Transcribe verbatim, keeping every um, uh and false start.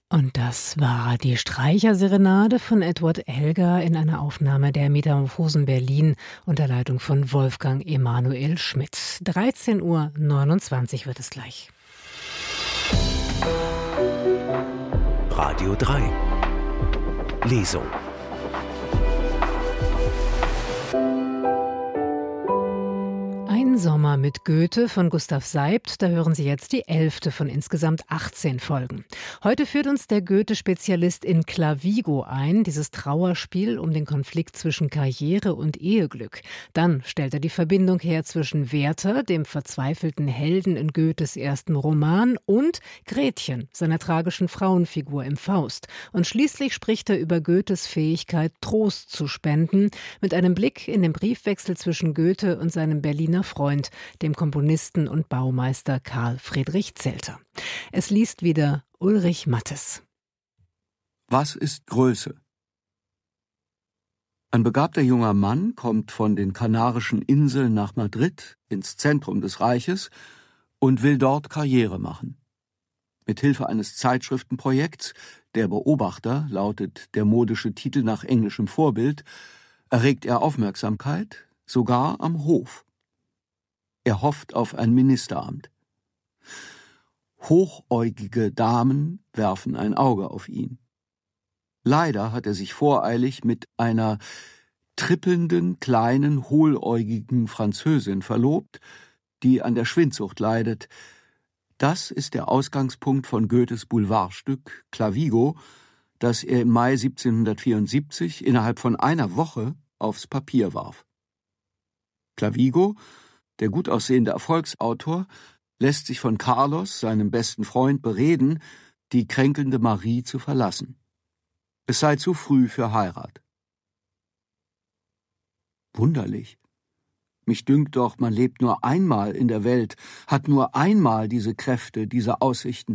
Und das war die Streicherserenade von Edward Elgar in einer Aufnahme der Metamorphosen Berlin unter Leitung von Wolfgang Emanuel Schmidt. dreizehn Uhr neunundzwanzig wird es gleich. Radio drei. Lesung. Ein Sommer mit Goethe von Gustav Seibt, da hören Sie jetzt die elfte von insgesamt achtzehn Folgen. Heute führt uns der Goethe-Spezialist in Clavigo ein, dieses Trauerspiel um den Konflikt zwischen Karriere und Eheglück. Dann stellt er die Verbindung her zwischen Werther, dem verzweifelten Helden in Goethes ersten Roman, und Gretchen, seiner tragischen Frauenfigur im Faust. Und schließlich spricht er über Goethes Fähigkeit, Trost zu spenden, mit einem Blick in den Briefwechsel zwischen Goethe und seinem Berliner Freund, dem Komponisten und Baumeister Karl Friedrich Zelter. Es liest wieder Ulrich Mattes. Was ist Größe? Ein begabter junger Mann kommt von den Kanarischen Inseln nach Madrid, ins Zentrum des Reiches, und will dort Karriere machen. Mit Hilfe eines Zeitschriftenprojekts, Der Beobachter lautet der modische Titel nach englischem Vorbild, erregt er Aufmerksamkeit, sogar am Hof. Er hofft auf ein Ministeramt. Hochäugige Damen werfen ein Auge auf ihn. Leider hat er sich voreilig mit einer trippelnden, kleinen, hohläugigen Französin verlobt, die an der Schwindsucht leidet. Das ist der Ausgangspunkt von Goethes Boulevardstück Clavigo, das er im Mai siebzehnhundertvierundsiebzig innerhalb von einer Woche aufs Papier warf. Clavigo, der gut aussehende Erfolgsautor, lässt sich von Carlos, seinem besten Freund, bereden, die kränkelnde Marie zu verlassen. Es sei zu früh für Heirat. Wunderlich. Mich dünkt doch, man lebt nur einmal in der Welt, hat nur einmal diese Kräfte, diese Aussichten.